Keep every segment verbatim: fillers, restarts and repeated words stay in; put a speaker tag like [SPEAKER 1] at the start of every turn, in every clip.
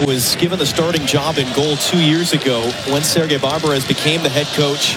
[SPEAKER 1] was given the starting job in goal two years ago when Sergei Barbares became the head coach.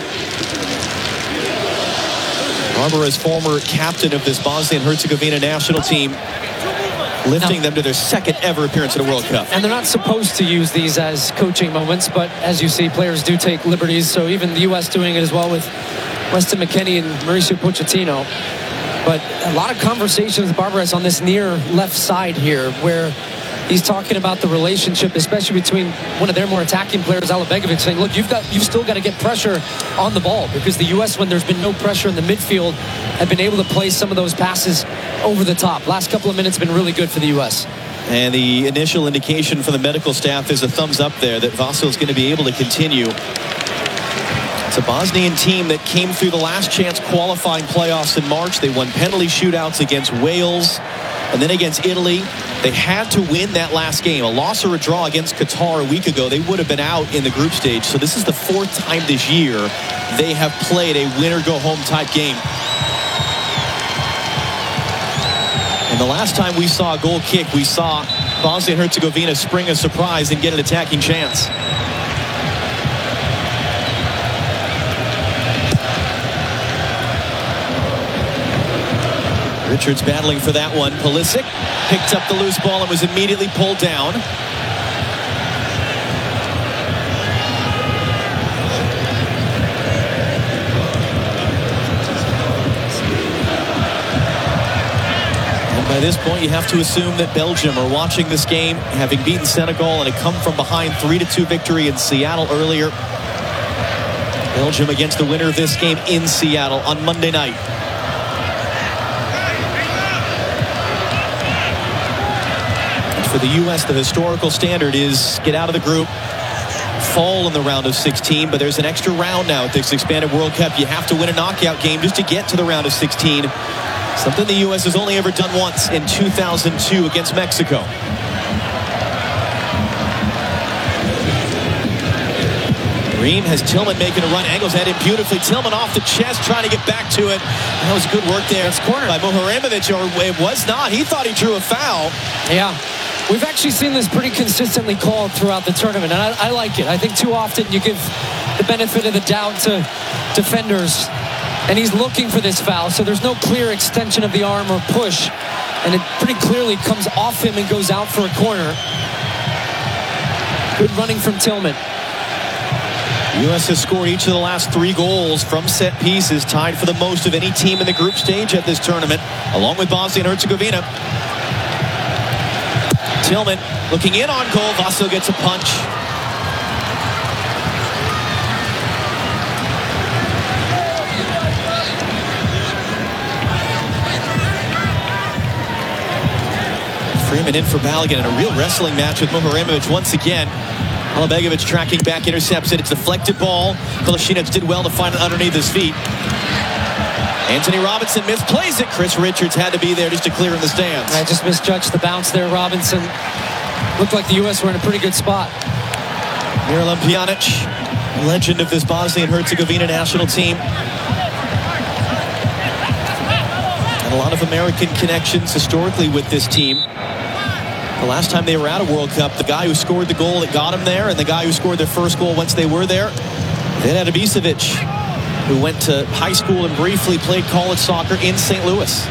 [SPEAKER 1] Barbares, former captain of this Bosnia and Herzegovina national team, lifting now, them to their second ever appearance at a World Cup.
[SPEAKER 2] And they're not supposed to use these as coaching moments, but as you see, players do take liberties. So even the U S doing it as well with Weston McKennie and Mauricio Pochettino. But a lot of conversations with Barbares on this near left side here, where he's talking about the relationship, especially between one of their more attacking players, Alabegovic, saying, look, you've got, you've still got to get pressure on the ball, because the U S, when there's been no pressure in the midfield, have been able to play some of those passes over the top. Last couple of minutes have been really good for the U S.
[SPEAKER 1] And the initial indication from the medical staff is a thumbs up there that Vasil's going to be able to continue. It's a Bosnian team that came through the last chance qualifying playoffs in March. They won penalty shootouts against Wales and then against Italy. They had to win that last game. A loss or a draw against Qatar a week ago, they would have been out in the group stage. So this is the fourth time this year they have played a winner-go-home type game. And the last time we saw a goal kick, we saw Bosnia and Herzegovina spring a surprise and get an attacking chance. Richards battling for that one. Pulisic picked up the loose ball and was immediately pulled down. And by this point, you have to assume that Belgium are watching this game, having beaten Senegal and a come from behind three to two victory in Seattle earlier. Belgium against the winner of this game in Seattle on Monday night. For the U S, the historical standard is get out of the group, fall in the round of sixteen, but there's an extra round now at this expanded World Cup. You have to win a knockout game just to get to the round of sixteen, something the U S has only ever done once in two thousand two against Mexico. Ream has Tillman making a run, angles at him beautifully. Tillman off the chest, trying to get back to it. That was good work there. It's corner by Muharemovic, or it was not. He thought he drew a foul.
[SPEAKER 2] Yeah. We've actually seen this pretty consistently called throughout the tournament, and I, I like it. I think too often you give the benefit of the doubt to defenders, and he's looking for this foul, so there's no clear extension of the arm or push, and it pretty clearly comes off him and goes out for a corner. Good running from Tillman.
[SPEAKER 1] U S has scored each of the last three goals from set pieces, tied for the most of any team in the group stage at this tournament, along with Bosnia and Herzegovina. Tillman looking in on goal. Vasil gets a punch. Freeman in for Balogun in a real wrestling match with Muharemovic once again. Alabegovic tracking back, intercepts it. It's a deflected ball. Kolasinac did well to find it underneath his feet. Anthony Robinson misplays it. Chris Richards had to be there just to clear in the stands.
[SPEAKER 2] I just misjudged the bounce there, Robinson. Looked like the U S were in a pretty good spot.
[SPEAKER 1] Miralem Pjanic, legend of this Bosnia and Herzegovina national team. And a lot of American connections historically with this team. The last time they were at a World Cup, the guy who scored the goal that got him there and the guy who scored their first goal once they were there, Vedad Ibisevic, who went to high school and briefly played college soccer in Saint Louis.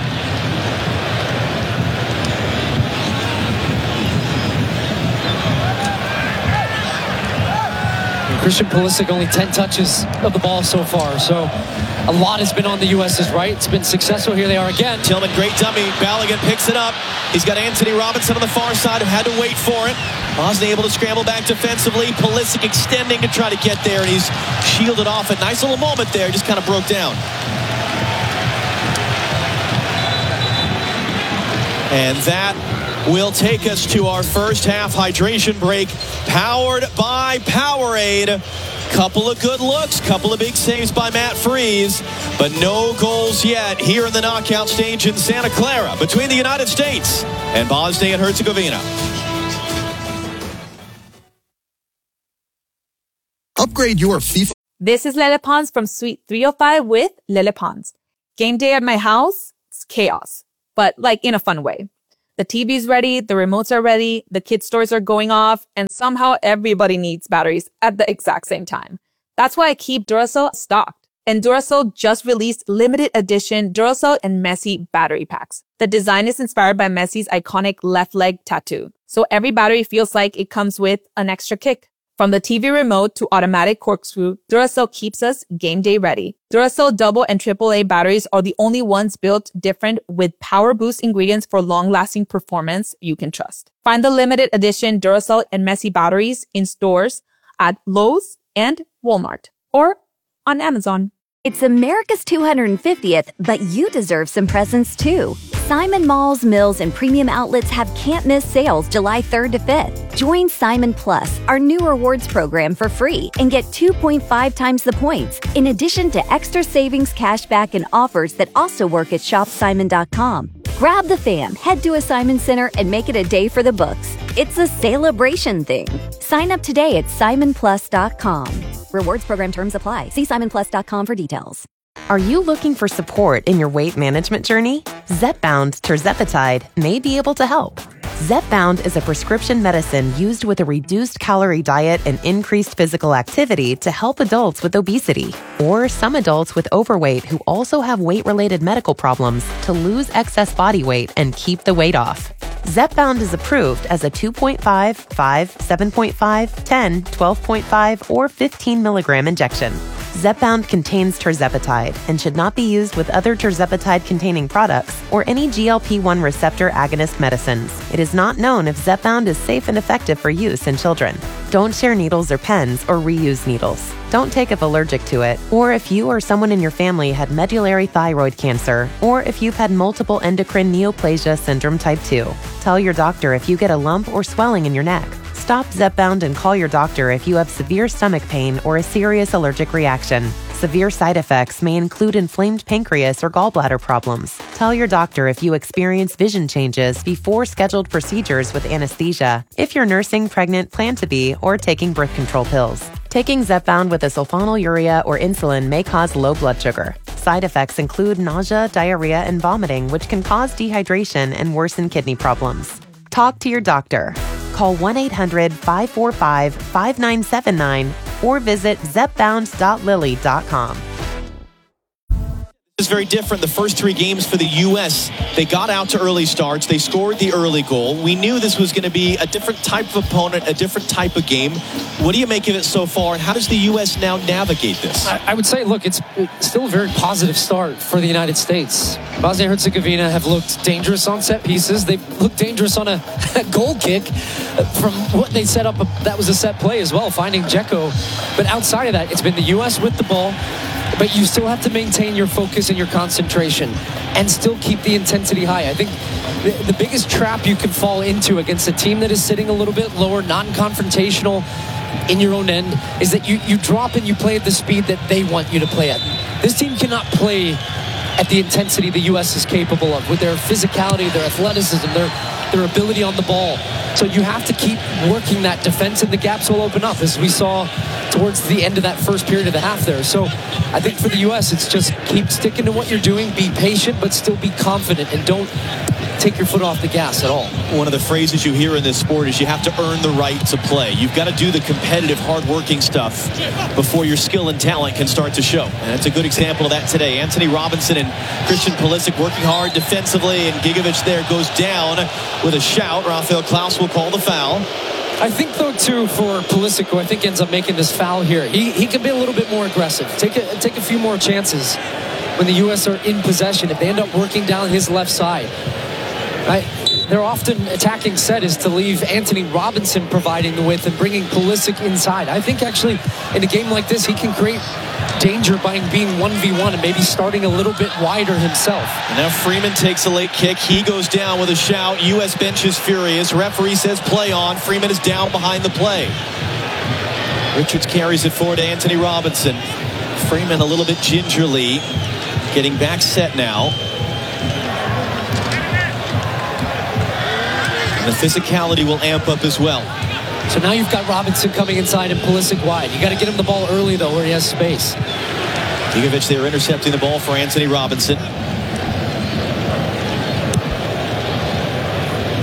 [SPEAKER 2] And Christian Pulisic only ten touches of the ball so far, so a lot has been on the U S's right. It's been successful. Here they are again.
[SPEAKER 1] Tillman, great dummy. Balogun picks it up. He's got Anthony Robinson on the far side who had to wait for it. Bosnia able to scramble back defensively. Pulisic extending to try to get there, and he's shielded off. A nice little moment there. Just kind of broke down. And that will take us to our first half hydration break, powered by Powerade. Couple of good looks, couple of big saves by Matt Freese, but no goals yet here in the knockout stage in Santa Clara between the United States and Bosnia and Herzegovina.
[SPEAKER 3] Upgrade your FIFA.
[SPEAKER 4] This is Lele Pons from Suite three oh five with Lele Pons. Game day at my house, it's chaos, but like in a fun way. The T V's ready, the remotes are ready, the kid stores are going off, and somehow everybody needs batteries at the exact same time. That's why I keep Duracell stocked. And Duracell just released limited edition Duracell and Messi battery packs. The design is inspired by Messi's iconic left leg tattoo. So every battery feels like it comes with an extra kick. From the T V remote to automatic corkscrew, Duracell keeps us game day ready. Duracell double and triple A batteries are the only ones built different with power boost ingredients for long-lasting performance you can trust. Find the limited edition Duracell and Messi batteries in stores at Lowe's and Walmart or on Amazon.
[SPEAKER 5] It's America's two hundred fiftieth, but you deserve some presents too. Simon Malls, Mills, and Premium Outlets have can't-miss sales July third to fifth. Join Simon Plus, our new rewards program, for free and get two point five times the points, in addition to extra savings, cashback, and offers that also work at shop simon dot com. Grab the fam, head to a Simon Center, and make it a day for the books. It's a celebration thing. Sign up today at simon plus dot com. Rewards program terms apply. See simon plus dot com for details.
[SPEAKER 6] Are you looking for support in your weight management journey? Zepbound tirzepatide may be able to help. Zepbound is a prescription medicine used with a reduced calorie diet and increased physical activity to help adults with obesity, or some adults with overweight who also have weight-related medical problems to lose excess body weight and keep the weight off. Zepbound is approved as a two point five, five, seven point five, ten, twelve point five, or fifteen milligram injection. Zepbound contains tirzepatide and should not be used with other tirzepatide-containing products or any G L P one receptor agonist medicines. It is not known if Zepbound is safe and effective for use in children. Don't share needles or pens or reuse needles. Don't take if allergic to it, or if you or someone in your family had medullary thyroid cancer, or if you've had multiple endocrine neoplasia syndrome type two. Tell your doctor if you get a lump or swelling in your neck. Stop Zepbound and call your doctor if you have severe stomach pain or a serious allergic reaction. Severe side effects may include inflamed pancreas or gallbladder problems. Tell your doctor if you experience vision changes before scheduled procedures with anesthesia, if you're nursing, pregnant, plan to be, or taking birth control pills. Taking Zepbound with a sulfonylurea or insulin may cause low blood sugar. Side effects include nausea, diarrhea, and vomiting, which can cause dehydration and worsen kidney problems. Talk to your doctor. Call one eight hundred, five four five, five nine seven nine or visit zepbound dot lilly dot com.
[SPEAKER 1] It's very different. The first three games for the U S, they got out to early starts. They scored the early goal. We knew this was going to be a different type of opponent, a different type of game. What do you make of it so far, and how does the U S now navigate this?
[SPEAKER 2] I, I would say, look, it's still a very positive start for the United States. Bosnia-Herzegovina have looked dangerous on set pieces. They've looked dangerous on a, a goal kick from what they set up. That was a set play as well, finding Dzeko. But outside of that, it's been the U S with the ball. But you still have to maintain your focus and your concentration and still keep the intensity high. I think the, the biggest trap you can fall into against a team that is sitting a little bit lower, non-confrontational in your own end, is that you, you drop and you play at the speed that they want you to play at. This team cannot play at the intensity the U S is capable of with their physicality, their athleticism, their, their ability on the ball. So you have to keep working that defense, and the gaps will open up, as we saw towards the end of that first period of the half there. So I think for the U S, it's just keep sticking to what you're doing, be patient, but still be confident, and don't take your foot off the gas at all.
[SPEAKER 1] One of the phrases you hear in this sport is you have to earn the right to play. You've got to do the competitive, hard-working stuff before your skill and talent can start to show. And that's a good example of that today. Anthony Robinson and Christian Pulisic working hard defensively, and Gigovic there goes down with a shout. Rafael Klaus will call the foul.
[SPEAKER 2] I think, though, too, for Pulisic, who I think ends up making this foul here, he, he can be a little bit more aggressive. Take a, take a few more chances when the U S are in possession. If they end up working down his left side, right, their often attacking set is to leave Anthony Robinson providing the width and bringing Pulisic inside. I think, actually, in a game like this, he can create danger by being one v one and maybe starting a little bit wider himself.
[SPEAKER 1] And now Freeman takes a late kick. He goes down with a shout. U S bench is furious. Referee says play on. Freeman is down behind the play. Richards carries it forward to Anthony Robinson. Freeman a little bit gingerly getting back set now. And the physicality will amp up as well.
[SPEAKER 2] So now you've got Robinson coming inside and Pulisic wide. You got to get him the ball early, though, where he has space.
[SPEAKER 1] Gigovic there intercepting the ball for Anthony Robinson.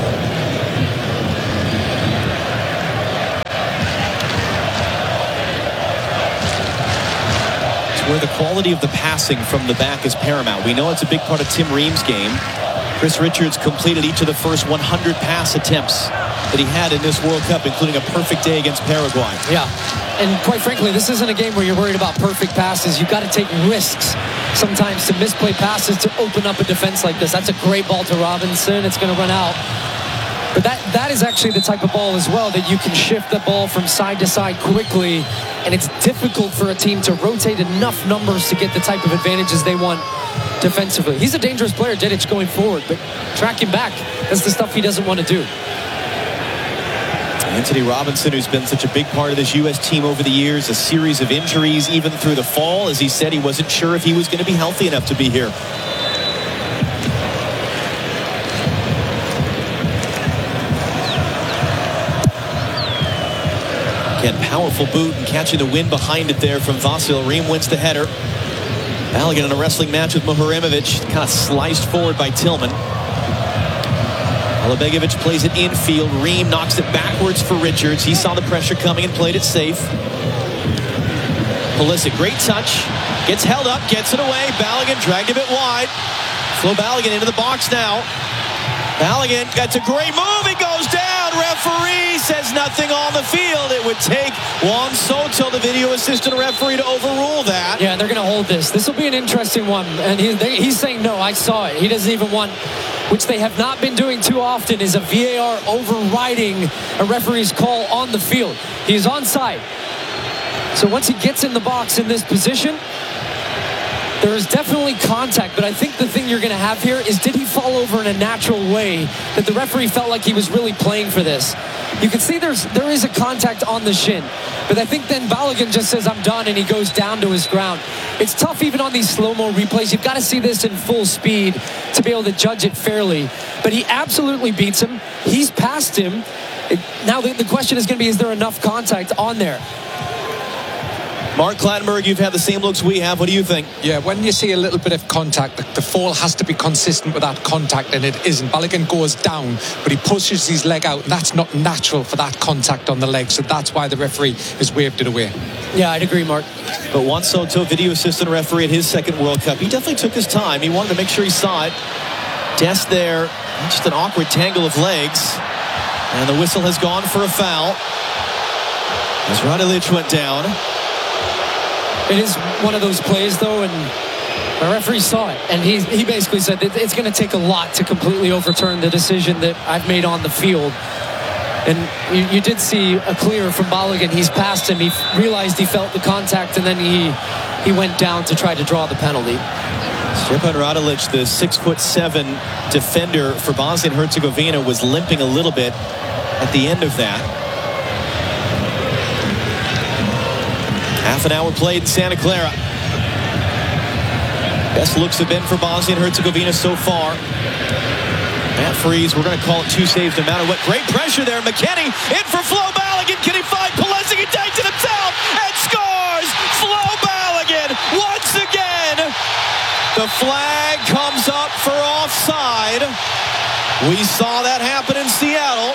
[SPEAKER 1] where the quality of the passing from the back is paramount. We know it's a big part of Tim Ream's game. Chris Richards completed each of the first one hundred pass attempts that he had in this World Cup, including a perfect day against Paraguay.
[SPEAKER 2] Yeah, and quite frankly, this isn't a game where you're worried about perfect passes. You've got to take risks sometimes to misplay passes to open up a defense like this. That's a great ball to Robinson. It's going to run out. But that, that is actually the type of ball as well that you can shift the ball from side to side quickly, and it's difficult for a team to rotate enough numbers to get the type of advantages they want defensively. He's a dangerous player, Dedic, going forward, but track him back. That's the stuff he doesn't want to do.
[SPEAKER 1] Anthony Robinson, who's been such a big part of this U S team over the years, a series of injuries even through the fall. As he said, he wasn't sure if he was going to be healthy enough to be here. Again, powerful boot and catching the wind behind it there from Vasyl. Ream wins the header. Balogun in a wrestling match with Muharemovic, kind of sliced forward by Tillman. Alabegovic plays it infield. Ream knocks it backwards for Richards. He saw the pressure coming and played it safe. Pulisic, great touch. Gets held up, gets it away. Balogun dragged a bit wide. Flo Balogun into the box now. Balogun, that's a great move. It goes down. Referee says nothing on the field. It would take Juan Soto, the video assistant referee, to overrule that.
[SPEAKER 2] Yeah, they're going to hold this. This will be an interesting one. And he, they, he's saying, no, I saw it. He doesn't even want, which they have not been doing too often, is a V A R overriding a referee's call on the field. He's onside. So once he gets in the box in this position, there is definitely contact, but I think the thing you're going to have here is, did he fall over in a natural way that the referee felt like he was really playing for this? You can see there's there is a contact on the shin, but I think then Balogun just says, I'm done, and he goes down to his ground. It's tough even on these slow-mo replays. You've got to see this in full speed to be able to judge it fairly, but he absolutely beats him. He's past him. It, now the, the question is going to be, is there enough contact on there?
[SPEAKER 1] Mark Clattenburg, you've had the same looks we have. What do you think?
[SPEAKER 7] Yeah, when you see a little bit of contact, the, the fall has to be consistent with that contact, and it isn't. Balogun goes down, but he pushes his leg out, and that's not natural for that contact on the leg, so that's why the referee has waved it away.
[SPEAKER 2] Yeah, I'd agree, Mark.
[SPEAKER 1] But Juan Soto, video assistant referee at his second World Cup, he definitely took his time. He wanted to make sure he saw it. Dest there, just an awkward tangle of legs. And the whistle has gone for a foul as Radilic went down.
[SPEAKER 2] It is one of those plays, though, and the referee saw it, and he, he basically said that it's going to take a lot to completely overturn the decision that I've made on the field. And you, you did see a clear from Balogun. He's past him. He realized he felt the contact, and then he he went down to try to draw the penalty.
[SPEAKER 1] Stepan Radilic, the six foot seven defender for Bosnia and Herzegovina, was limping a little bit at the end of that. Half an hour played in Santa Clara. Best looks have been for Bosnia and Herzegovina so far. Matt Freese, we're going to call it two saves no matter what. Great pressure there. McKennie in for Flo Balogun. Can he find Pulisic? He takes it himself and scores! Flo Balogun once again. The flag comes up for offside. We saw that happen in Seattle.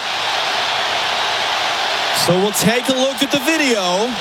[SPEAKER 1] So we'll take a look at the video.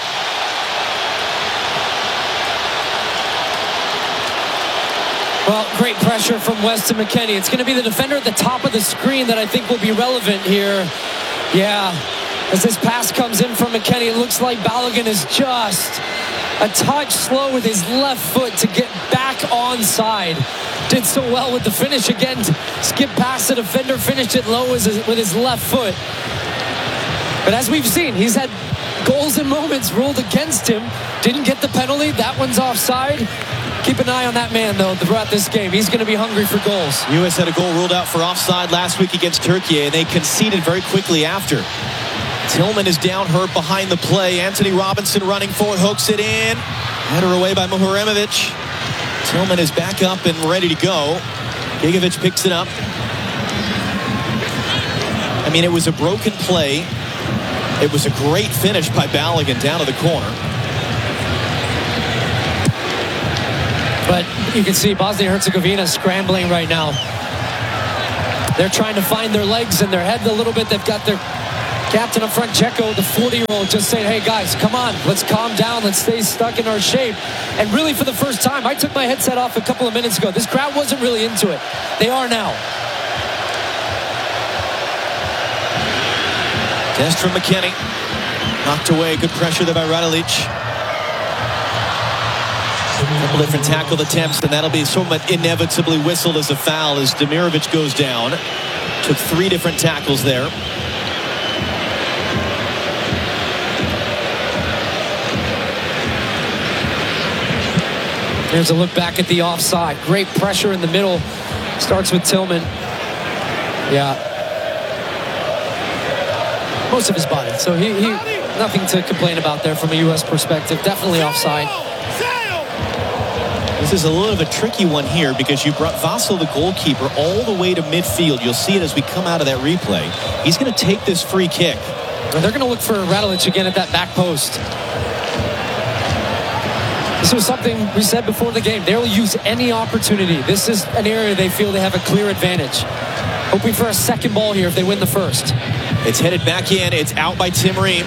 [SPEAKER 2] Well, great pressure from Weston McKennie. It's going to be the defender at the top of the screen that I think will be relevant here. Yeah, as this pass comes in from McKennie, it looks like Balogun is just a touch slow with his left foot to get back onside. Did so well with the finish again. Skip past the defender, finished it low with his left foot. But as we've seen, he's had goals and moments ruled against him. Didn't get the penalty. That one's offside. Keep an eye on that man, though, throughout this game. He's going to be hungry for goals.
[SPEAKER 1] U S had a goal ruled out for offside last week against Turkey, and they conceded very quickly after. Tillman is down hurt behind the play. Anthony Robinson running forward, hooks it in. Header away by Muharemovic. Tillman is back up and ready to go. Gigovic picks it up. I mean, it was a broken play. It was a great finish by Balogun down to the corner.
[SPEAKER 2] But you can see Bosnia and Herzegovina scrambling right now. They're trying to find their legs and their head a little bit. They've got their Captain up front, Dzeko, the forty-year-old, just saying, hey, guys, come on. Let's calm down. Let's stay stuck in our shape. And really, for the first time, I took my headset off a couple of minutes ago. This crowd wasn't really into it. They are now.
[SPEAKER 1] Test from McKennie. Knocked away. Good pressure there by Raduljic. A couple different tackle attempts, and that'll be somewhat inevitably whistled as a foul as Demirovic goes down. Took three different tackles there.
[SPEAKER 2] Here's a look back at the offside. Great pressure in the middle. Starts with Tillman. Yeah. Most of his body. So he, he nothing to complain about there from a U S perspective. Definitely offside.
[SPEAKER 1] This is a little bit of a tricky one here because you brought Vasil, the goalkeeper, all the way to midfield. You'll see it as we come out of that replay. He's going to take this free kick.
[SPEAKER 2] And they're going to look for Raduljic again at that back post. This was something we said before the game. They'll use any opportunity. This is an area they feel they have a clear advantage. Hoping for a second ball here if they win the first.
[SPEAKER 1] It's headed back in. It's out by Tim Ream.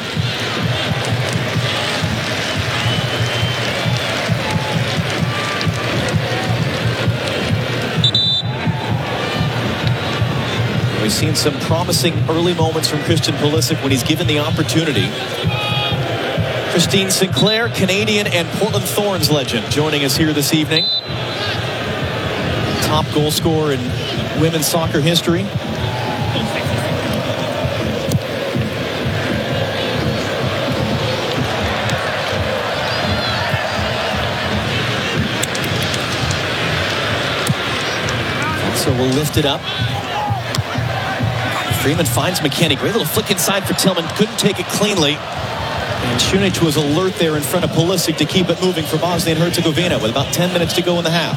[SPEAKER 1] We've seen some promising early moments from Christian Pulisic when he's given the opportunity. Christine Sinclair, Canadian and Portland Thorns legend, joining us here this evening. Top goal scorer in women's soccer history. So we'll lift it up. Freeman finds McKennie. Great little flick inside for Tillman. Couldn't take it cleanly. And Šunić was alert there in front of Pulisic to keep it moving for Bosnia and Herzegovina with about ten minutes to go in the half.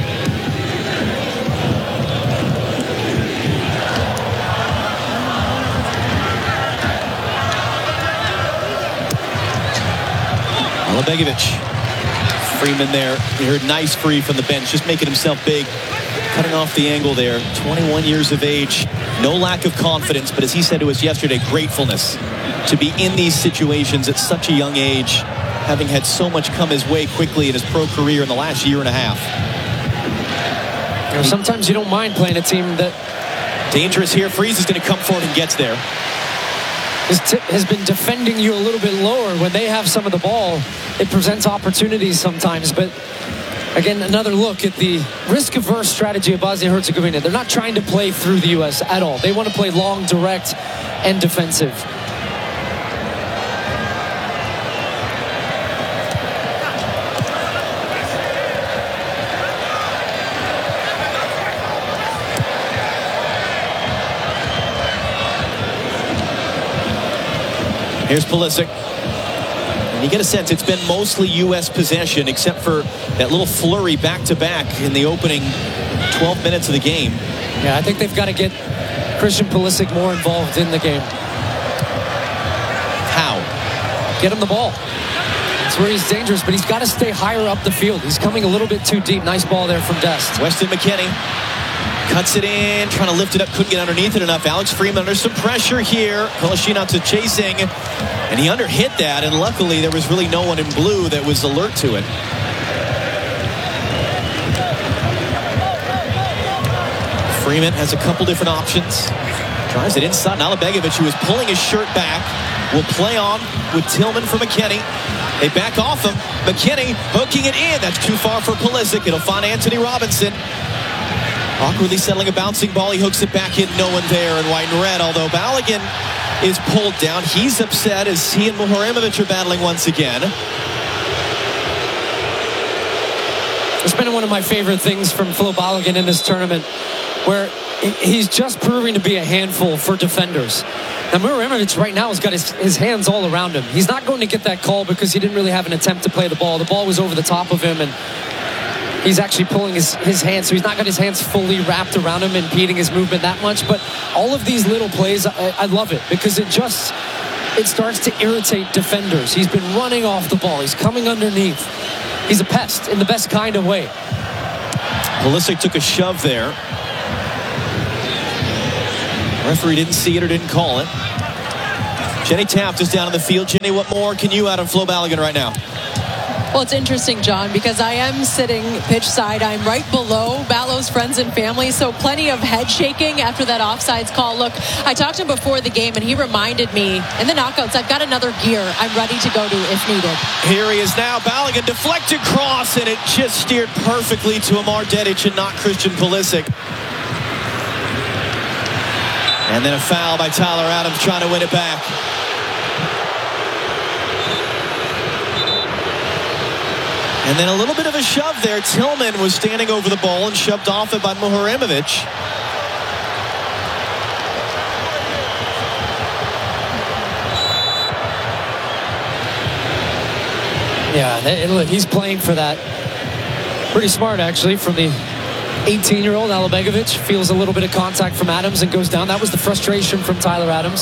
[SPEAKER 1] Alabegovic. Freeman there. You heard nice free from the bench, just making himself big. Cutting off the angle there. twenty-one years of age. No lack of confidence, but as he said to us yesterday, gratefulness to be in these situations at such a young age, having had so much come his way quickly in his pro career in the last year and a half.
[SPEAKER 2] You know, sometimes you don't mind playing a team that...
[SPEAKER 1] Dangerous here. Freeze is going to come forward and gets there.
[SPEAKER 2] His tip has been defending you a little bit lower. When they have some of the ball, it presents opportunities sometimes, but again, another look at the risk-averse strategy of Bosnia and Herzegovina. They're not trying to play through the U S at all. They want to play long, direct, and defensive.
[SPEAKER 1] Here's Pulisic. And you get a sense it's been mostly U S possession, except for that little flurry back-to-back in the opening twelve minutes of the game.
[SPEAKER 2] Yeah, I think they've got to get Christian Pulisic more involved in the game.
[SPEAKER 1] How?
[SPEAKER 2] Get him the ball. That's where he's dangerous, but he's got to stay higher up the field. He's coming a little bit too deep. Nice ball there from Dest.
[SPEAKER 1] Weston McKennie cuts it in, trying to lift it up, couldn't get underneath it enough. Alex Freeman under some pressure here. Kolasinac chasing, and he underhit that, and luckily there was really no one in blue that was alert to it. Freeman has a couple different options. Tries it inside. Alabegovic, who was pulling his shirt back, will play on with Tillman for McKennie. They back off him. McKennie hooking it in. That's too far for Pulisic. It'll find Anthony Robinson. Awkwardly settling a bouncing ball. He hooks it back in. No one there in white and red. Although Balogun is pulled down. He's upset as he and Muharremovich are battling once again.
[SPEAKER 2] It's been one of my favorite things from Filip Balogun in this tournament, where he's just proving to be a handful for defenders. Now, Muharremovich right now has got his, his hands all around him. He's not going to get that call because he didn't really have an attempt to play the ball. The ball was over the top of him, and he's actually pulling his, his hands, so he's not got his hands fully wrapped around him, impeding his movement that much. But all of these little plays, I, I love it because it just, it starts to irritate defenders. He's been running off the ball. He's coming underneath. He's a pest in the best kind of way.
[SPEAKER 1] Pulisic took a shove there. Referee didn't see it or didn't call it. Jenny Taft is down in the field. Jenny, what more can you out of Flo Balogun right now?
[SPEAKER 8] Well, it's interesting, John, because I am sitting pitch side. I'm right below Ballo's friends and family, so plenty of head shaking after that offsides call. Look, I talked to him before the game, and he reminded me, in the knockouts, I've got another gear I'm ready to go to if needed.
[SPEAKER 1] Here he is now. Balogun deflected cross, and it just steered perfectly to Amar Dedic and not Christian Pulisic. And then a foul by Tyler Adams trying to win it back. And then a little bit of a shove there. Tillman was standing over the ball and shoved off it by Muharremovich.
[SPEAKER 2] Yeah, look, he's playing for that. Pretty smart, actually, from the eighteen-year-old Alabegovic. Feels a little bit of contact from Adams and goes down. That was the frustration from Tyler Adams.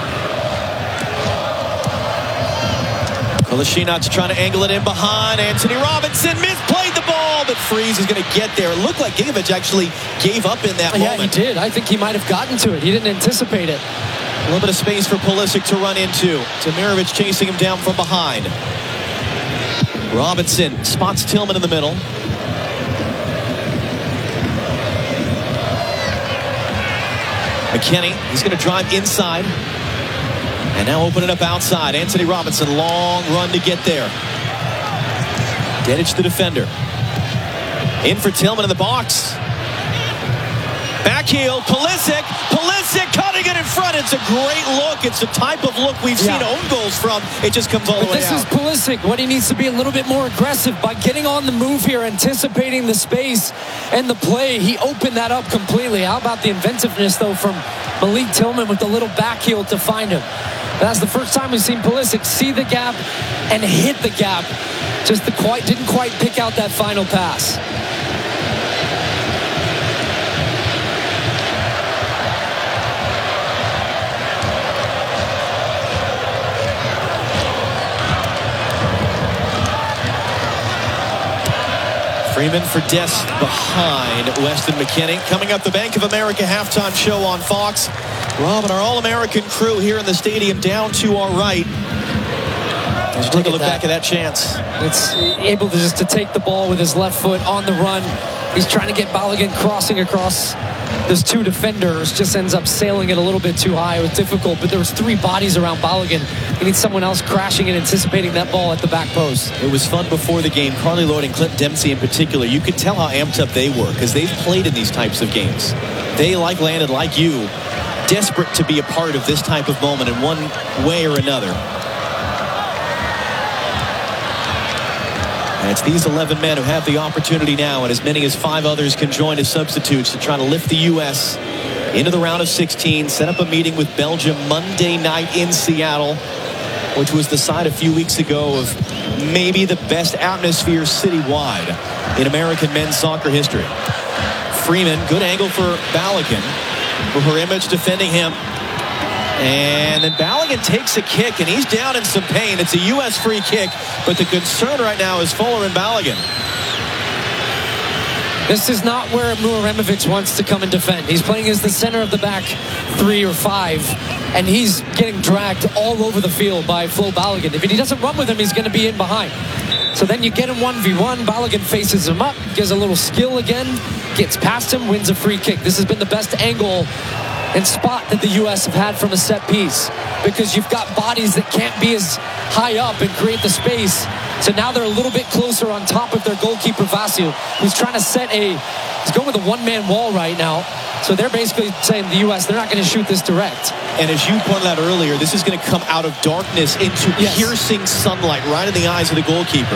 [SPEAKER 1] Kolasinac trying to angle it in behind. Anthony Robinson misplayed the ball, but Freeze is going to get there. It looked like Gingovich actually gave up in that
[SPEAKER 2] yeah,
[SPEAKER 1] moment.
[SPEAKER 2] Yeah, he did. I think he might have gotten to it. He didn't anticipate it.
[SPEAKER 1] A little bit of space for Pulisic to run into. Tamirovic chasing him down from behind. Robinson spots Tillman in the middle. McKennie, he's going to drive inside. And now open it up outside. Anthony Robinson, long run to get there. Dedic the defender. In for Tillman in the box. Back heel, Pulisic. Pulisic cutting it in front. It's a great look. It's the type of look we've
[SPEAKER 2] yeah.
[SPEAKER 1] seen own goals from. It just comes all
[SPEAKER 2] but
[SPEAKER 1] the way
[SPEAKER 2] this
[SPEAKER 1] out.
[SPEAKER 2] This is Pulisic. What he needs to be a little bit more aggressive by getting on the move here, anticipating the space and the play. He opened that up completely. How about the inventiveness, though, from Malik Tillman with the little back heel to find him? That's the first time we've seen Pulisic see the gap and hit the gap. Just the quite didn't quite pick out that final pass.
[SPEAKER 1] Freeman for Dest behind Weston McKennie. Coming up, the Bank of America halftime show on Fox. Rob and our All-American crew here in the stadium down to our right. Let's take a look back at that chance.
[SPEAKER 2] It's able to just to take the ball with his left foot on the run. He's trying to get Balogun crossing across those two defenders. Just ends up sailing it a little bit too high. It was difficult, but there was three bodies around Balogun. He needs someone else crashing and anticipating that ball at the back post.
[SPEAKER 1] It was fun before the game. Carly Lloyd and Clint Dempsey in particular, you could tell how amped up they were because they've played in these types of games. They, like Landon, like you, desperate to be a part of this type of moment in one way or another. And it's these eleven men who have the opportunity now, and as many as five others can join as substitutes to try to lift the U S into the round of sixteen, set up a meeting with Belgium Monday night in Seattle, which was the site a few weeks ago of maybe the best atmosphere citywide in American men's soccer history. Freeman, good angle for Balogun. Muharremovich defending him. And then Balogun takes a kick, and he's down in some pain. It's a U S free kick, but the concern right now is Fuller and Balogun.
[SPEAKER 2] This is not where Muharremovich wants to come and defend. He's playing as the center of the back three or five, and he's getting dragged all over the field by Flo Balogun. If he doesn't run with him, he's going to be in behind. So then you get him one v one. Balogun faces him up, gives a little skill again, gets past him, wins a free kick. This has been the best angle and spot that the U S have had from a set piece, because you've got bodies that can't be as high up and create the space. So now they're a little bit closer on top of their goalkeeper Vasil, who's trying to set a, he's going with a one-man wall right now. So they're basically saying the U S, they're not going to shoot this direct.
[SPEAKER 1] And as you pointed out earlier, this is going to come out of darkness into yes. piercing sunlight right in the eyes of the goalkeeper.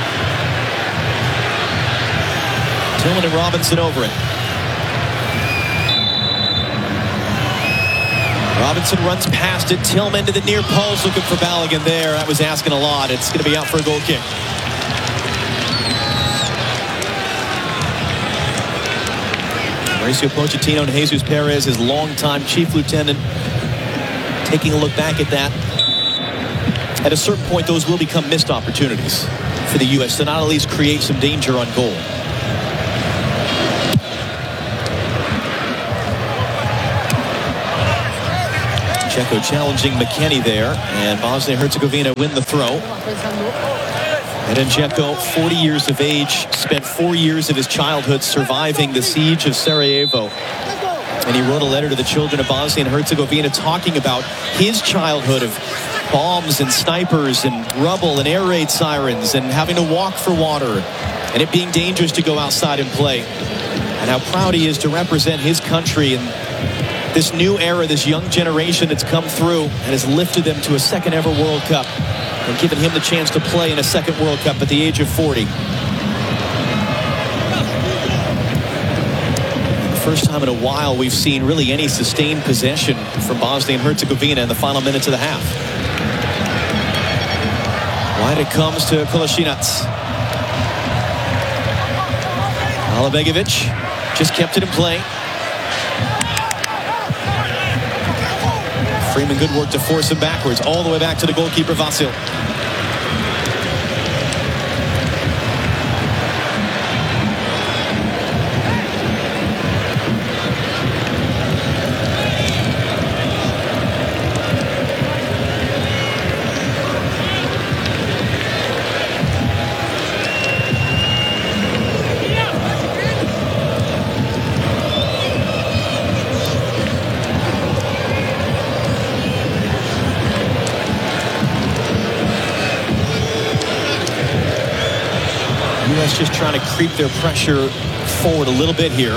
[SPEAKER 1] Tillman and Robinson over it. Robinson runs past it. Tillman to the near post, looking for Balogun there. That was asking a lot. It's going to be out for a goal kick. Mauricio Pochettino and Jesus Perez, his longtime chief lieutenant, taking a look back at that. At a certain point, those will become missed opportunities for the U S to not at least create some danger on goal. Dzeko challenging McKennie there, and Bosnia-Herzegovina win the throw. Edin Dzeko, forty years of age, spent four years of his childhood surviving the siege of Sarajevo. And he wrote a letter to the children of Bosnia and Herzegovina talking about his childhood of bombs and snipers and rubble and air raid sirens and having to walk for water and it being dangerous to go outside and play. And how proud he is to represent his country in this new era, this young generation that's come through and has lifted them to a second ever World Cup and given him the chance to play in a second World Cup at the age of forty. First time in a while we've seen really any sustained possession from Bosnia and Herzegovina in the final minutes of the half. Wide it comes to Kolasinac. Alabegovic just kept it in play. Freeman, good work to force him backwards, all the way back to the goalkeeper, Vasil. Just trying to creep their pressure forward a little bit here.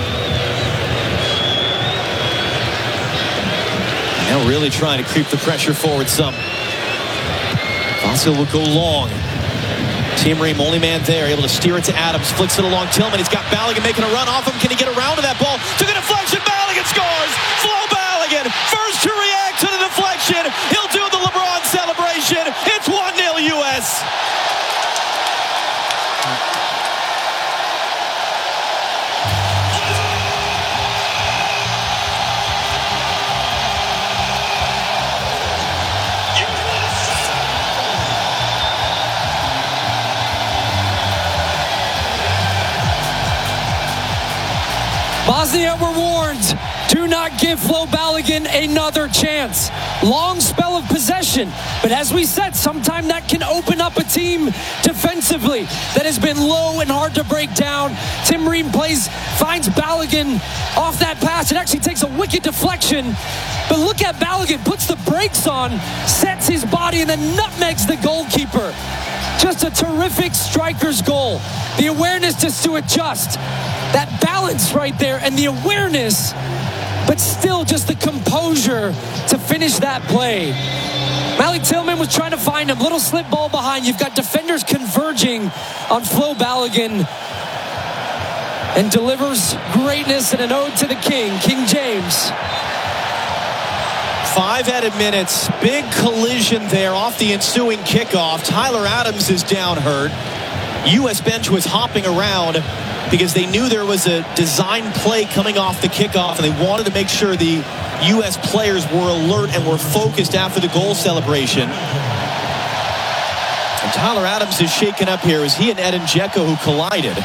[SPEAKER 1] Now really trying to creep the pressure forward some. Vasil will go long. Tim Ream, only man there, able to steer it to Adams. Flicks it along Tillman. He's got Balogun making a run off him. Can he get around to that ball? Took a deflection. Balogun scores. Flo Balogun, first to react to the deflection. He'll do the LeBron celebration. It's one nil U S.
[SPEAKER 2] Bosnia were warned, do not give Flo Balogun another chance. Long spell of possession, but as we said, sometime that can open up a team defensively that has been low and hard to break down. Tim Ream plays, finds Balogun off that pass. It actually takes a wicked deflection, but look at Balogun, puts the brakes on, sets his body, and then nutmegs the goalkeeper. Just a terrific striker's goal. The awareness just to adjust. That balance right there and the awareness, but still just the composure to finish that play. Malik Tillman was trying to find him. Little slip ball behind. You've got defenders converging on Flo Balogun. And delivers greatness and an ode to the king, King James.
[SPEAKER 1] Five added minutes. Big collision there off the ensuing kickoff. Tyler Adams is down hurt. U S bench was hopping around because they knew there was a design play coming off the kickoff, and they wanted to make sure the U S players were alert and were focused after the goal celebration. And Tyler Adams is shaken up here as he and Edin Dzeko who collided.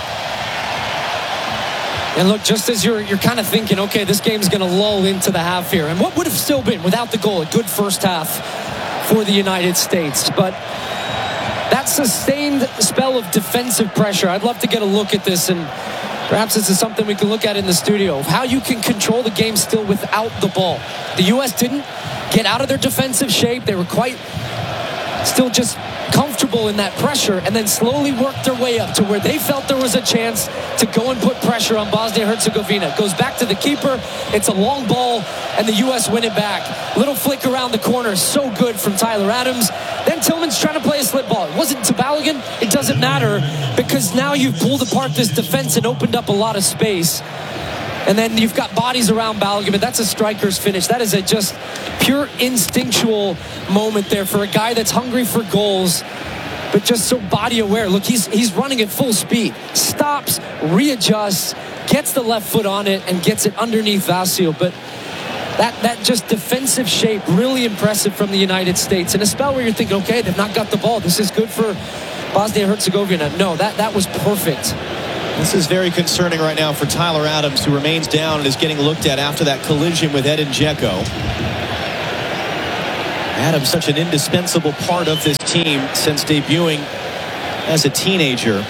[SPEAKER 2] And look, just as you're you're kind of thinking, okay, this game's going to lull into the half here. And what would have still been, without the goal, a good first half for the United States. But that sustained spell of defensive pressure, I'd love to get a look at this, and perhaps this is something we can look at in the studio, of how you can control the game still without the ball. The U S didn't get out of their defensive shape. They were quite still just comfortable in that pressure, and then slowly worked their way up to where they felt there was a chance to go and put pressure on Bosnia-Herzegovina. It goes back to the keeper. It's a long ball, and the U S win it back. Little flick around the corner, so good from Tyler Adams. Then Tillman's trying to play a slip ball. It wasn't to Balogun. It doesn't matter, because now you've pulled apart this defense and opened up a lot of space. And then you've got bodies around Balogun, but that's a striker's finish. That is a just pure instinctual moment there for a guy that's hungry for goals, but just so body aware. Look, he's he's running at full speed. Stops, readjusts, gets the left foot on it, and gets it underneath Vasil. But that, that just defensive shape, really impressive from the United States. In a spell where you're thinking, okay, they've not got the ball. This is good for Bosnia-Herzegovina. No, that, that was perfect.
[SPEAKER 1] This is very concerning right now for Tyler Adams, who remains down and is getting looked at after that collision with Edin Dzeko. Adams, such an indispensable part of this team since debuting as a teenager.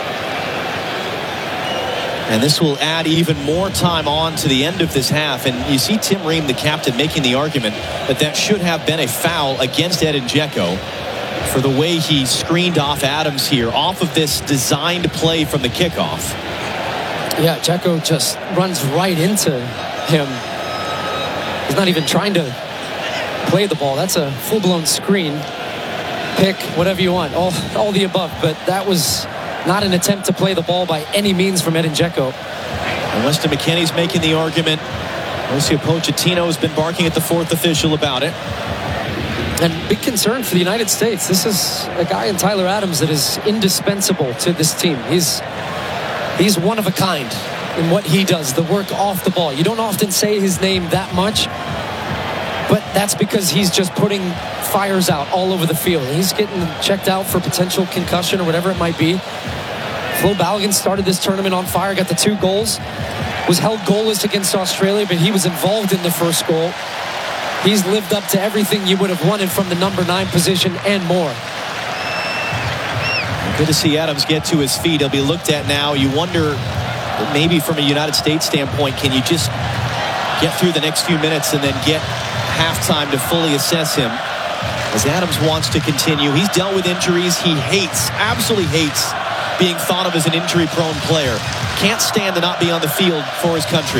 [SPEAKER 1] And this will add even more time on to the end of this half. And you see Tim Ream, the captain, making the argument that that should have been a foul against Edin Dzeko for the way he screened off Adams here off of this designed play from the kickoff.
[SPEAKER 2] Yeah, Dzeko just runs right into him. He's not even trying to play the ball. That's a full-blown screen. Pick whatever you want, all, all the above. But that was not an attempt to play the ball by any means from Edin Dzeko.
[SPEAKER 1] And Weston McKennie's making the argument. Mauricio Pochettino has been barking at the fourth official about it.
[SPEAKER 2] And big concern for the United States. This is a guy in Tyler Adams that is indispensable to this team. He's he's one of a kind in what he does, the work off the ball. You don't often say his name that much, but that's because he's just putting fires out all over the field. He's getting checked out for potential concussion or whatever it might be. Flo Balogun started this tournament on fire, got the two goals, was held goalless against Australia, but he was involved in the first goal. He's lived up to everything you would have wanted from the number nine position and more.
[SPEAKER 1] Good to see Adams get to his feet. He'll be looked at now. You wonder, maybe from a United States standpoint, can you just get through the next few minutes and then get halftime to fully assess him? As Adams wants to continue. He's dealt with injuries. He hates, absolutely hates being thought of as an injury-prone player. Can't stand to not be on the field for his country.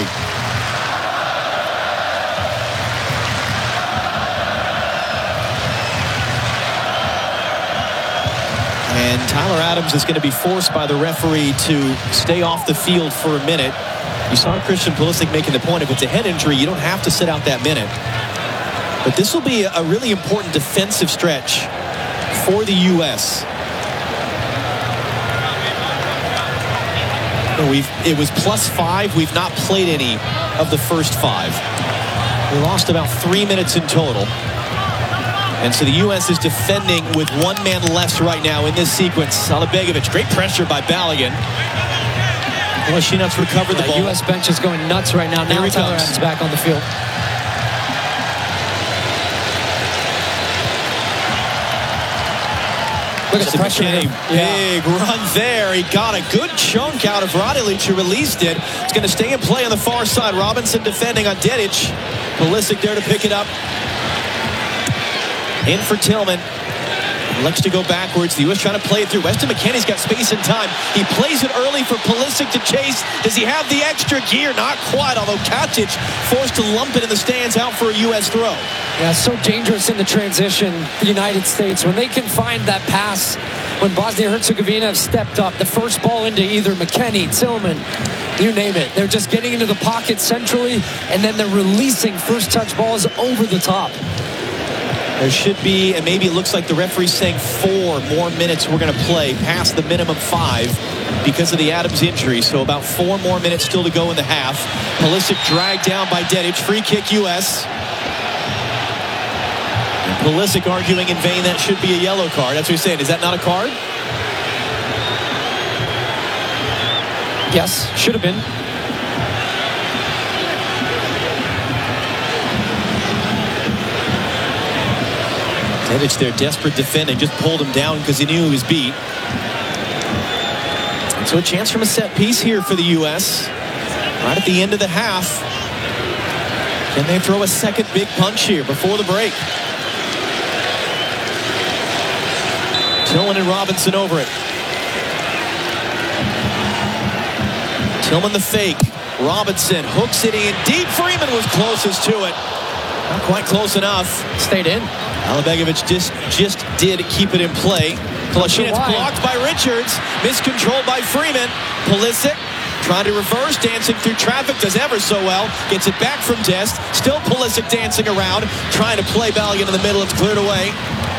[SPEAKER 1] And Tyler Adams is going to be forced by the referee to stay off the field for a minute. You saw Christian Pulisic making the point, if it's a head injury, you don't have to sit out that minute. But this will be a really important defensive stretch for the U S We've, it was plus five. We've not played any of the first five. We lost about three minutes in total. And so the U S is defending with one man less right now in this sequence. Alibegovic, great pressure by Balogun. Kolasinac recovered the
[SPEAKER 2] the
[SPEAKER 1] ball.
[SPEAKER 2] U S bench is going nuts right now. Now Tyler Adams back on the field. Look at the pressure.
[SPEAKER 1] McKennie, big yeah. run there. He got a good chunk out of Radilic, who released it. It's going to stay in play on the far side. Robinson defending on Dedic. Pulisic there to pick it up. In for Tillman. Likes to go backwards. The U S trying to play it through. Weston McKennie's got space and time. He plays it early for Pulisic to chase. Does he have the extra gear? Not quite, although Katic forced to lump it in the stands out for a U S throw.
[SPEAKER 2] Yeah, so dangerous in the transition, the United States. When they can find that pass, when Bosnia-Herzegovina have stepped up, the first ball into either McKennie, Tillman, you name it. They're just getting into the pocket centrally, and then they're releasing first touch balls over the top.
[SPEAKER 1] There should be, and maybe it looks like the referee's saying four more minutes we're going to play past the minimum five because of the Adams injury. So about four more minutes still to go in the half. Pulisic dragged down by Dedic. Free kick U S. And Pulisic arguing in vain that should be a yellow card. That's what he's saying. Is that not a card?
[SPEAKER 2] Yes, should have been.
[SPEAKER 1] Dedic there, desperate defending, just pulled him down because he knew he was beat. And so a chance from a set piece here for the U S right at the end of the half. Can they throw a second big punch here before the break? Tillman and Robinson over it. Tillman the fake. Robinson hooks it in deep. Freeman was closest to it. Not quite close enough.
[SPEAKER 2] Stayed in.
[SPEAKER 1] Alibegovic just, just did keep it in play. Kolasinac blocked by Richards. Miscontrolled by Freeman. Pulisic trying to reverse, dancing through traffic, does ever so well. Gets it back from Dest. Still Pulisic dancing around, trying to play Balogun in the middle. It's cleared away.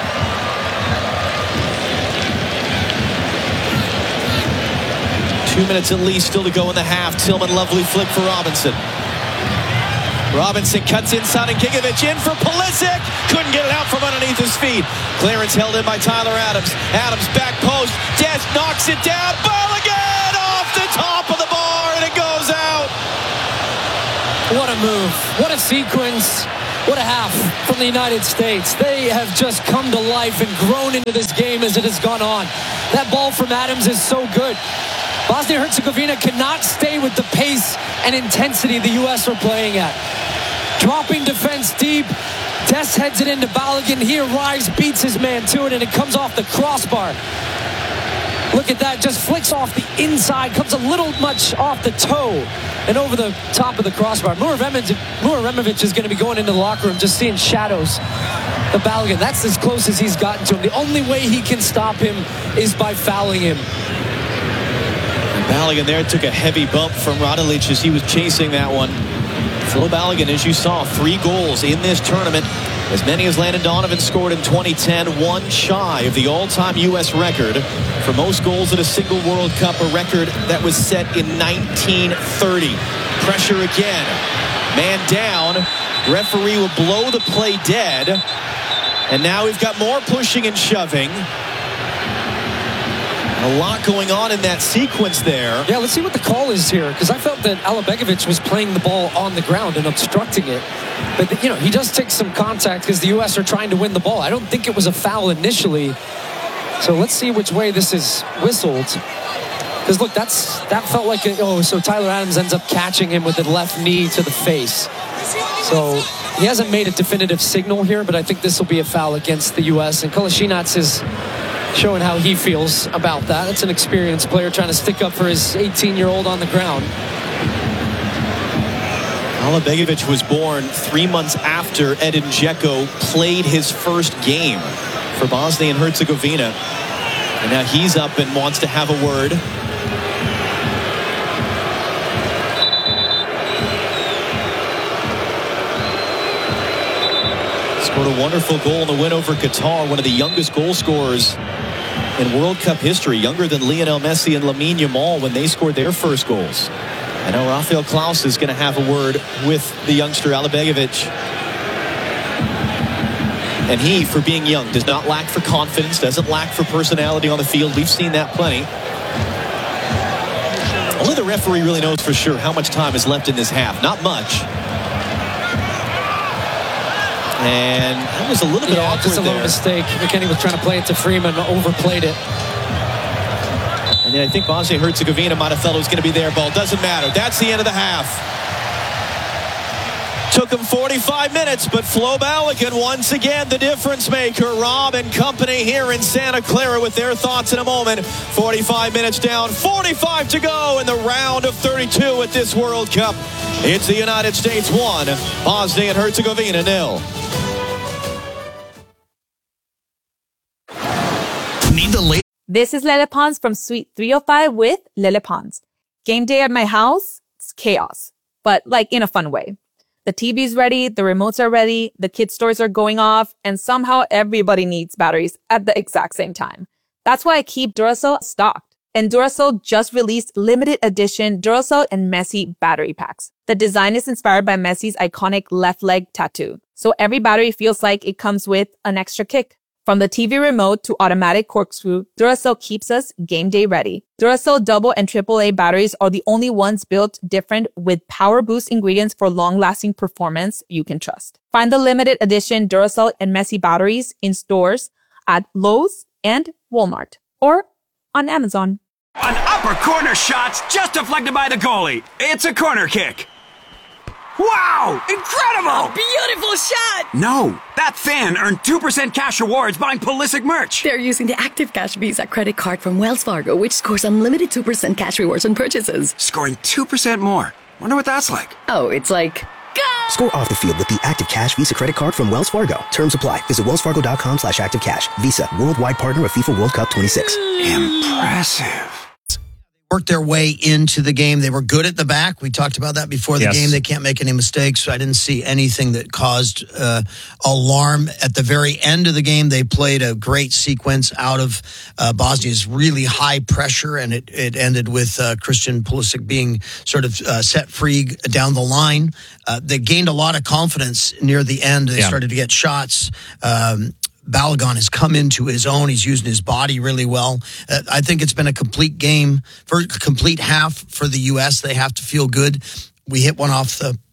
[SPEAKER 1] Two minutes at least still to go in the half. Tillman, lovely flick for Robinson. Robinson cuts inside and Gigovic in for Pulisic. Couldn't get it out from underneath his feet. Clearance held in by Tyler Adams. Adams back post. Dest knocks it down. Balogun off the top of the bar and it goes out.
[SPEAKER 2] What a move. What a sequence. What a half from the United States. They have just come to life and grown into this game as it has gone on. That ball from Adams is so good. Bosnia-Herzegovina cannot stay with the pace and intensity the U S are playing at. Dropping defense deep. Dest heads it into Balogun. He arrives, beats his man to it, and it comes off the crossbar. Look at that, just flicks off the inside, comes a little much off the toe and over the top of the crossbar. Muremovic is going to be going into the locker room just seeing shadows of Balogun. That's as close as he's gotten to him. The only way he can stop him is by fouling him.
[SPEAKER 1] Balogun there took a heavy bump from Raduljic as he was chasing that one. Phil Balogun, as you saw, three goals in this tournament. As many as Landon Donovan scored in twenty ten, one shy of the all-time U S record for most goals at a single World Cup, a record that was set in nineteen thirty. Pressure again. Man down. Referee will blow the play dead. And now we've got more pushing and shoving. A lot going on in that sequence there.
[SPEAKER 2] Yeah, let's see what the call is here, because I felt that Alabegovic was playing the ball on the ground and obstructing it. But, you know, he does take some contact because the U S are trying to win the ball. I don't think it was a foul initially. So let's see which way this is whistled. Because, look, that's that felt like, a, oh, so Tyler Adams ends up catching him with the left knee to the face. So he hasn't made a definitive signal here, but I think this will be a foul against the U S. And Kolasinac is showing how he feels about that. That's an experienced player trying to stick up for his eighteen-year-old on the ground.
[SPEAKER 1] Alabegovic was born three months after Edin Dzeko played his first game for Bosnia and Herzegovina. And now he's up and wants to have a word. Scored a wonderful goal in the win over Qatar, one of the youngest goal scorers in World Cup history, younger than Lionel Messi and Lamine Yamal when they scored their first goals. I know Rafael Klaus is going to have a word with the youngster Alabegovic. And he, for being young, does not lack for confidence, doesn't lack for personality on the field. We've seen that plenty. Only the referee really knows for sure how much time is left in this half. Not much. And that was a little bit
[SPEAKER 2] yeah,
[SPEAKER 1] awkward
[SPEAKER 2] just a little
[SPEAKER 1] there.
[SPEAKER 2] mistake. McKennie was trying to play it to Freeman, overplayed it.
[SPEAKER 1] And then I think Bosnia-Herzegovina might have felt it was going to be their ball. Doesn't matter. That's the end of the half. Took him forty-five minutes, but Flo Balogun once again the difference maker. Rob and company here in Santa Clara with their thoughts in a moment. forty-five minutes down, forty-five to go in the round of thirty-two at this World Cup. It's the United States one, Bosnia and Herzegovina nil.
[SPEAKER 3] Need the late.
[SPEAKER 4] This is Lele Pons from Suite three oh five with Lele Pons. Game day at my house, it's chaos, but like in a fun way. The T V's ready, the remotes are ready, the kids' stores are going off, and somehow everybody needs batteries at the exact same time. That's why I keep Duracell stocked. And Duracell just released limited edition Duracell and Messi battery packs. The design is inspired by Messi's iconic left leg tattoo. So every battery feels like it comes with an extra kick. From the T V remote to automatic corkscrew, Duracell keeps us game day ready. Duracell double and triple A batteries are the only ones built different with power boost ingredients for long-lasting performance you can trust. Find the limited edition Duracell and Messi batteries in stores at Lowe's and Walmart or on Amazon.
[SPEAKER 9] An upper corner shot's just deflected by the goalie. It's a corner kick. Wow! Incredible!
[SPEAKER 10] A beautiful shot!
[SPEAKER 9] No, that fan earned two percent cash rewards buying Pulisic merch.
[SPEAKER 10] They're using the Active Cash Visa credit card from Wells Fargo, which scores unlimited two percent cash rewards on purchases.
[SPEAKER 9] Scoring two percent more. Wonder what that's like.
[SPEAKER 10] Oh, it's like... Go!
[SPEAKER 11] Score off the field with the Active Cash Visa credit card from Wells Fargo. Terms apply. Visit wellsfargo.com slash activecash. Visa, worldwide partner of FIFA World Cup twenty-six.
[SPEAKER 9] Impressive.
[SPEAKER 12] Worked their way into the game. They were good at the back. We talked about that before the
[SPEAKER 13] yes.
[SPEAKER 12] game. They can't make any mistakes. I didn't see anything that caused uh, alarm. At the very end of the game, they played a great sequence out of uh, Bosnia's really high pressure, and it, it ended with uh, Christian Pulisic being sort of uh, set free down the line. Uh, they gained a lot of confidence near the end. They yeah. started to get shots. Um, Balogun has come into his own. He's using his body really well. Uh, I think it's been a complete game, for a complete half for the U S. They have to feel good. We hit one off the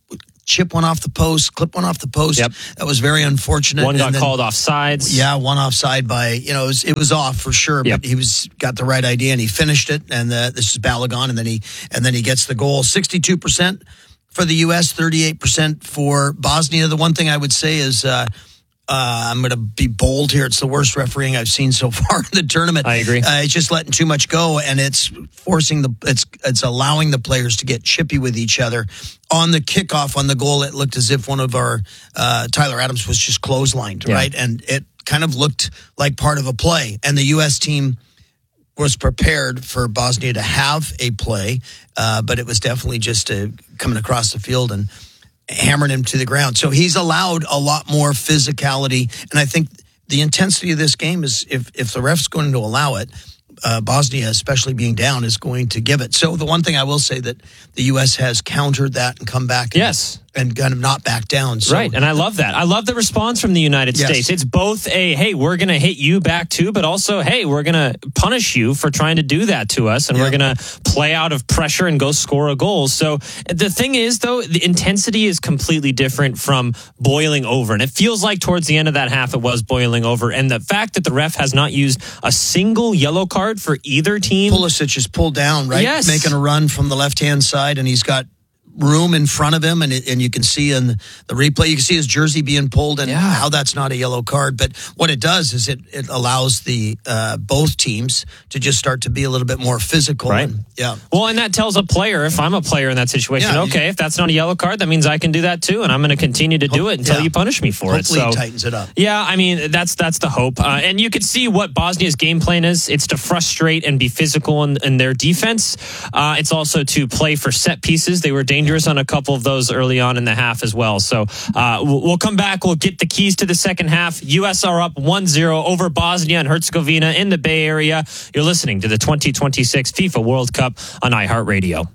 [SPEAKER 12] chip one off the post, clip one off the post.
[SPEAKER 13] Yep.
[SPEAKER 12] That was very unfortunate.
[SPEAKER 13] One got
[SPEAKER 12] and then,
[SPEAKER 13] called offsides.
[SPEAKER 12] Yeah, one offside by, you know, it was, it was off for sure,
[SPEAKER 13] Yep.
[SPEAKER 12] but he was got the right idea and he finished it. And uh, this is Balogun, and then he and then he gets the goal. sixty-two percent for the U S, thirty-eight percent for Bosnia. The one thing I would say is. Uh, Uh, I'm going to be bold here. It's the worst refereeing I've seen so far in the tournament.
[SPEAKER 13] I agree.
[SPEAKER 12] Uh, it's just letting too much go, and it's forcing the it's it's allowing the players to get chippy with each other. On the kickoff, on the goal, it looked as if one of our uh, Tyler Adams was just clotheslined,
[SPEAKER 13] Yeah.
[SPEAKER 12] right? And it kind of looked like part of a play. And the U S team was prepared for Bosnia to have a play, uh, but it was definitely just uh, coming across the field and hammering him to the ground. So he's allowed a lot more physicality. And I think the intensity of this game is, if, if the ref's going to allow it, uh, Bosnia, especially being down, is going to give it. So the one thing I will say that the U S has countered that and come back. And,
[SPEAKER 13] Yes.
[SPEAKER 12] And kind of not back down. So,
[SPEAKER 13] right, and I love that. I love the response from the United
[SPEAKER 12] Yes.
[SPEAKER 13] States. It's both a, hey, we're going to hit you back too, but also, hey, we're going to punish you for trying to do that to us, and
[SPEAKER 12] Yeah.
[SPEAKER 13] we're going to play out of pressure and go score a goal. So the thing is, though, the intensity is completely different from boiling over, and it feels like towards the end of that half it was boiling over, and the fact that the ref has not used a single yellow card for either team.
[SPEAKER 12] Pulisic is pulled down, right?
[SPEAKER 13] Yes.
[SPEAKER 12] Making a run from the left-hand side, and he's got room in front of him, and it, and you can see in the replay, you can see his jersey being pulled, and
[SPEAKER 13] Yeah.
[SPEAKER 12] how that's not a yellow card. But what it does is it, it allows the uh, both teams to just start to be a little bit more physical.
[SPEAKER 13] Right.
[SPEAKER 12] And, yeah.
[SPEAKER 13] Well, and that tells a player, if I'm a player in that situation,
[SPEAKER 12] Yeah.
[SPEAKER 13] okay, if that's not a yellow card, that means I can do that too, and I'm going to continue to do it until
[SPEAKER 12] yeah.
[SPEAKER 13] you punish me for
[SPEAKER 12] Hopefully
[SPEAKER 13] it.
[SPEAKER 12] it
[SPEAKER 13] So,
[SPEAKER 12] tightens it up.
[SPEAKER 13] yeah, I mean, that's that's the hope. Uh, and you could see what Bosnia's game plan is. It's to frustrate and be physical in, in their defense. Uh, it's also to play for set pieces. They were dangerous on a couple of those early on in the half as well. So uh, we'll, we'll come back. We'll get the keys to the second half. U S are up one zero over Bosnia and Herzegovina in the Bay Area. You're listening to the twenty twenty-six FIFA World Cup on iHeartRadio.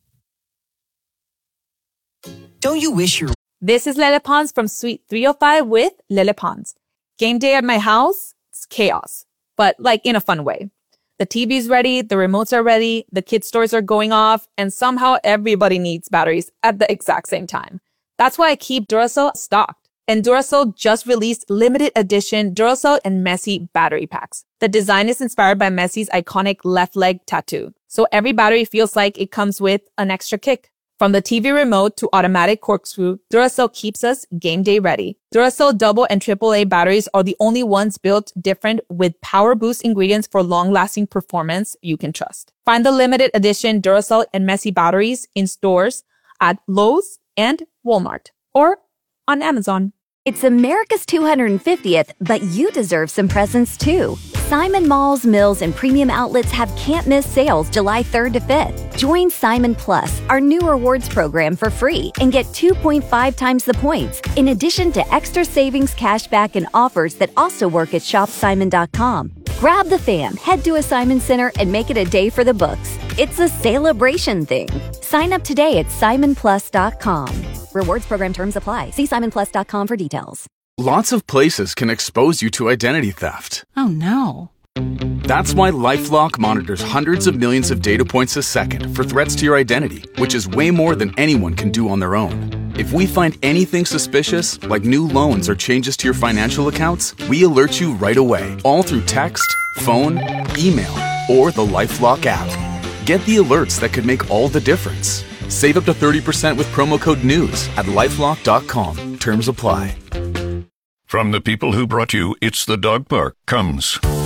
[SPEAKER 14] Don't you wish your...
[SPEAKER 4] This is Lele Pons from Suite three oh five with Lele Pons. Game day at my house, it's chaos, but like in a fun way. The T V's ready, the remotes are ready, the kids' toys are going off, and somehow everybody needs batteries at the exact same time. That's why I keep Duracell stocked. And Duracell just released limited edition Duracell and Messi battery packs. The design is inspired by Messi's iconic left leg tattoo, so every battery feels like it comes with an extra kick. From the T V remote to automatic corkscrew, Duracell keeps us game day ready. Duracell double and triple A batteries are the only ones built different with power boost ingredients for long-lasting performance you can trust. Find the limited edition Duracell and Messi batteries in stores at Lowe's and Walmart or on Amazon.
[SPEAKER 5] It's America's two hundred fiftieth, but you deserve some presents too. Simon Malls, Mills, and Premium Outlets have can't-miss sales July third to fifth. Join Simon Plus, our new rewards program, for free and get two point five times the points, in addition to extra savings, cashback, and offers that also work at shop simon dot com. Grab the fam, head to a Simon Center, and make it a day for the books. It's a celebration thing. Sign up today at simon plus dot com. Rewards program terms apply. See simon plus dot com for details.
[SPEAKER 15] Lots of places can expose you to identity theft.
[SPEAKER 16] Oh no.
[SPEAKER 15] That's why LifeLock monitors hundreds of millions of data points a second for threats to your identity, which is way more than anyone can do on their own. If we find anything suspicious, like new loans or changes to your financial accounts, we alert you right away, all through text, phone, email, or the LifeLock app. Get the alerts that could make all the difference. Save up to thirty percent with promo code NEWS at lifelock dot com. Terms apply.
[SPEAKER 17] From the people who brought you It's the Dog Park comes